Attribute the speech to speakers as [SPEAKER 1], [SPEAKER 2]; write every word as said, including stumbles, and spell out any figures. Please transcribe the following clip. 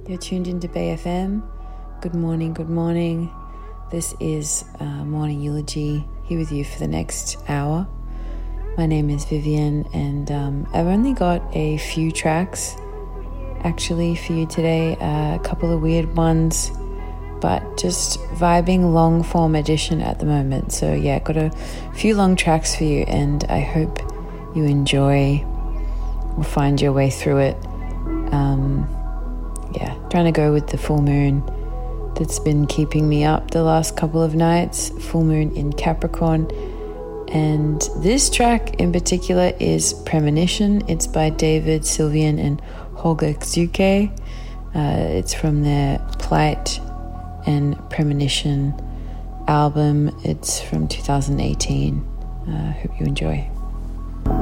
[SPEAKER 1] You're tuned into Bay F M. Good morning, good morning. This is uh, Morning Eulogy, here with you for the next hour. My name is Vivian, and um, I've only got a few tracks actually for you today, uh, a couple of weird ones, but just vibing long form edition at the moment. So yeah, got a few long tracks for you, and I hope you enjoy or find your way through it. Um, yeah, trying to go with the full moon that's been keeping me up the last couple of nights. Full moon in Capricorn. And this track in particular is Premonition. It's by David Sylvian and Holger Xuke. Uh, it's from their Plight and Premonition album. It's from two thousand eighteen. I uh, hope you enjoy.